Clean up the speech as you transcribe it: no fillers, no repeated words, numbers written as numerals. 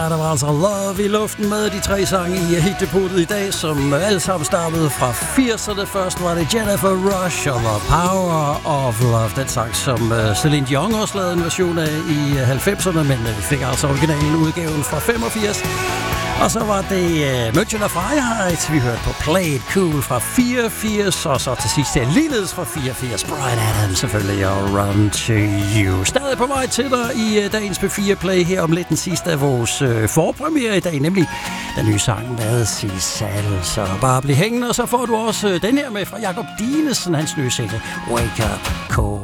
Der var altså Love i luften med de 3 sange i hitdepotet i dag, som alle sammen startede fra 80'erne. Først var det Jennifer Rush og The Power of Love. Den sang, som Celine Dion også lavede en version af i 90'erne, men vi fik altså originalen udgaven fra 85. Og så var det München og Freiheit, vi hørte på Play It Cool fra 84, og så til sidst er ligeledes fra 84, Bryan Adams selvfølgelig, og Run To You. Stadig på vej til dig i dagens P4 Play her om lidt den sidste af vores forpremiere i dag, nemlig den nye sang med Sissal. Så bare bliv hængende, og så får du også den her med fra Jakob Dinesen, hans nye single, Wake Up Call.